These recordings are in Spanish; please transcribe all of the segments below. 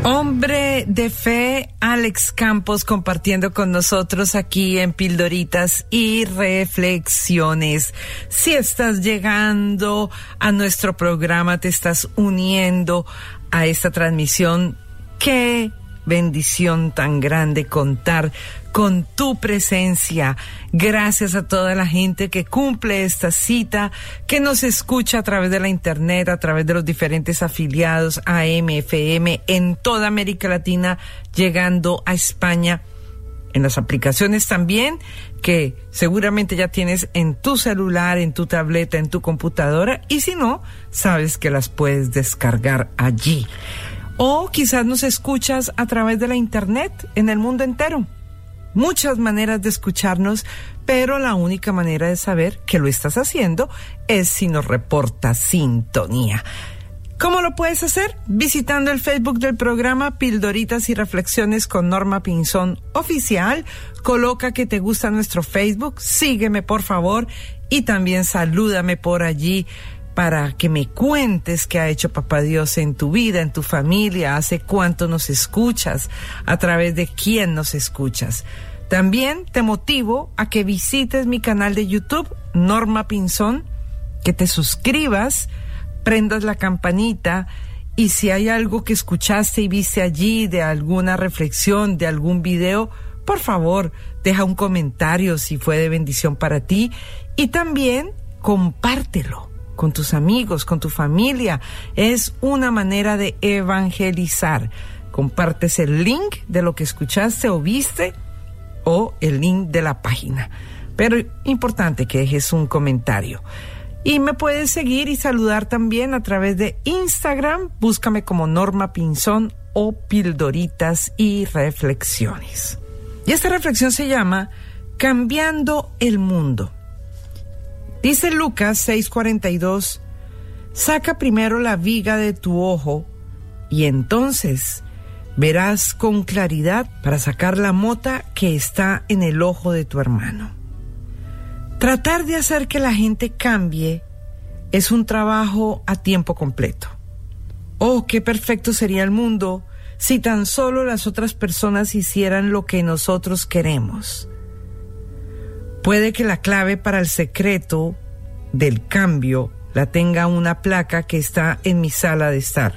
Hombre de fe, Alex Campos, compartiendo con nosotros aquí en Pildoritas y Reflexiones. Si estás llegando a nuestro programa, te estás uniendo a esta transmisión, qué bendición tan grande contar con tu presencia. Gracias a toda la gente que cumple esta cita, que nos escucha a través de la internet, a través de los diferentes afiliados AM, FM, en toda América Latina, llegando a España, en las aplicaciones también, que seguramente ya tienes en tu celular, en tu tableta, en tu computadora, y si no, sabes que las puedes descargar allí. O quizás nos escuchas a través de la internet en el mundo entero. Muchas maneras de escucharnos, pero la única manera de saber que lo estás haciendo es si nos reportas sintonía. ¿Cómo lo puedes hacer? Visitando el Facebook del programa Pildoritas y Reflexiones con Norma Pinzón Oficial. Coloca que te gusta nuestro Facebook, sígueme por favor y también salúdame por allí para que me cuentes qué ha hecho Papá Dios en tu vida, en tu familia, hace cuánto nos escuchas, a través de quién nos escuchas. También te motivo a que visites mi canal de YouTube, Norma Pinzón, que te suscribas, prendas la campanita y si hay algo que escuchaste y viste allí de alguna reflexión, de algún video, por favor, deja un comentario si fue de bendición para ti y también compártelo con tus amigos, con tu familia. Es una manera de evangelizar. Compartes el link de lo que escuchaste o viste o el link de la página. Pero importante que dejes un comentario. Y me puedes seguir y saludar también a través de Instagram. Búscame como Norma Pinzón o Pildoritas y Reflexiones. Y esta reflexión se llama Cambiando el Mundo. Dice Lucas 6:42, saca primero la viga de tu ojo y entonces verás con claridad para sacar la mota que está en el ojo de tu hermano. Tratar de hacer que la gente cambie es un trabajo a tiempo completo. Oh, qué perfecto sería el mundo si tan solo las otras personas hicieran lo que nosotros queremos. Puede que la clave para el secreto del cambio la tenga una placa que está en mi sala de estar.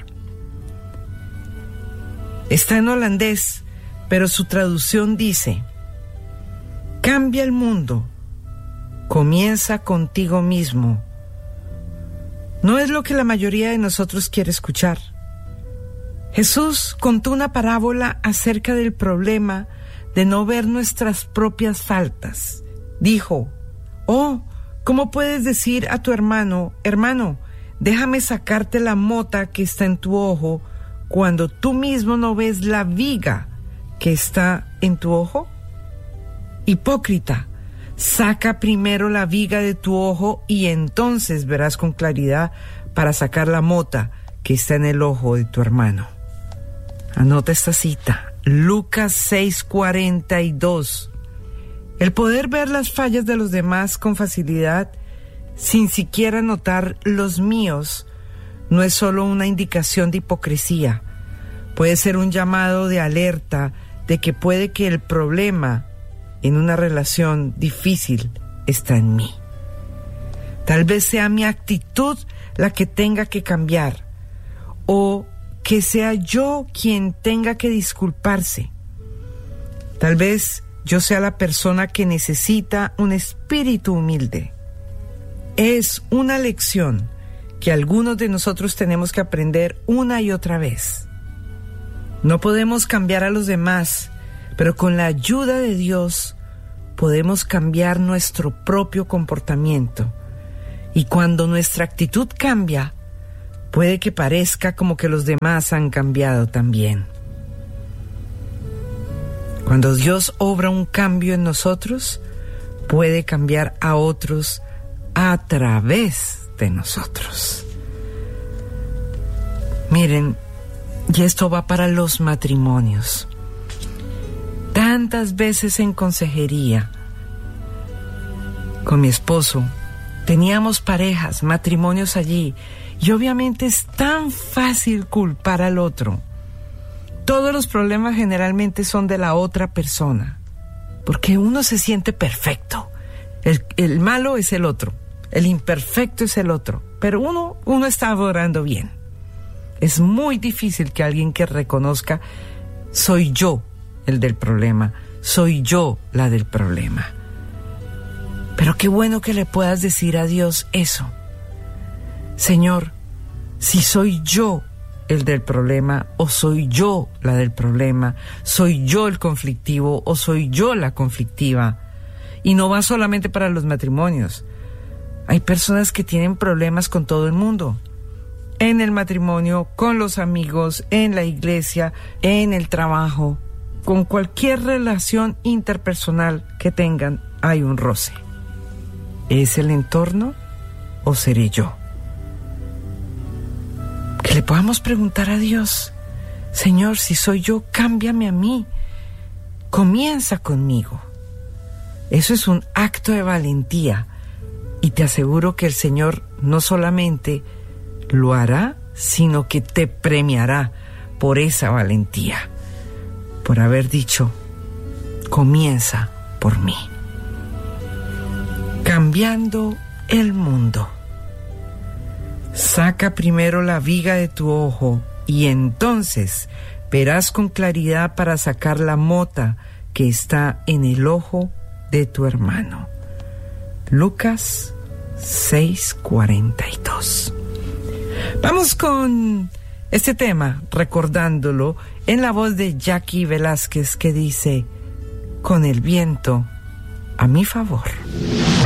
Está en holandés, pero su traducción dice: cambia el mundo, comienza contigo mismo. No es lo que la mayoría de nosotros quiere escuchar. Jesús contó una parábola acerca del problema de no ver nuestras propias faltas. Dijo: oh, ¿cómo puedes decir a tu hermano, hermano, déjame sacarte la mota que está en tu ojo, cuando tú mismo no ves la viga que está en tu ojo? Hipócrita, saca primero la viga de tu ojo y entonces verás con claridad para sacar la mota que está en el ojo de tu hermano. Anota esta cita, Lucas 6:42. El poder ver las fallas de los demás con facilidad, sin siquiera notar los míos, no es solo una indicación de hipocresía. Puede ser un llamado de alerta de que puede que el problema en una relación difícil está en mí. Tal vez sea mi actitud la que tenga que cambiar, o que sea yo quien tenga que disculparse. Tal vez yo sea la persona que necesita un espíritu humilde. Es una lección que algunos de nosotros tenemos que aprender una y otra vez. No podemos cambiar a los demás, pero con la ayuda de Dios podemos cambiar nuestro propio comportamiento. Y cuando nuestra actitud cambia, puede que parezca como que los demás han cambiado también. Cuando Dios obra un cambio en nosotros, puede cambiar a otros a través de nosotros. Miren, y esto va para los matrimonios. Tantas veces en consejería, con mi esposo, teníamos parejas, matrimonios allí, y obviamente es tan fácil culpar al otro. todos los problemas generalmente son de la otra persona, porque uno se siente perfecto. El malo es el otro, el imperfecto es el otro, pero uno está obrando bien. Es muy difícil que alguien que reconozca, soy yo el del problema, soy yo la del problema. Pero qué bueno que le puedas decir a Dios eso. Señor, si soy yo el del problema o soy yo la del problema, soy yo el conflictivo o soy yo la conflictiva. Y no va solamente para los matrimonios. Hay personas que tienen problemas con todo el mundo. En el matrimonio, con los amigos, en la iglesia, en el trabajo. Con cualquier relación interpersonal que tengan, hay un roce. ¿Es el entorno o seré yo? Que le podamos preguntar a Dios, Señor, si soy yo, cámbiame a mí. Comienza conmigo. Eso es un acto de valentía y te aseguro que el Señor no solamente lo hará, sino que te premiará por esa valentía, por haber dicho, comienza por mí. Cambiando el mundo. Saca primero la viga de tu ojo y entonces verás con claridad para sacar la mota que está en el ojo de tu hermano. Lucas 6:42. Vamos con este tema, recordándolo en la voz de Jackie Velázquez, que dice, con el viento a mi favor.